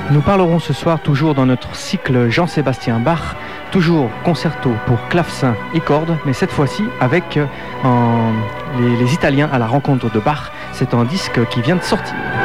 Nous parlerons ce soir toujours dans notre cycle Jean-Sébastien Bach, toujours concerto pour clavecin et cordes, mais cette fois-ci avec les Italiens à la rencontre de Bach. C'est un disque qui vient de sortir.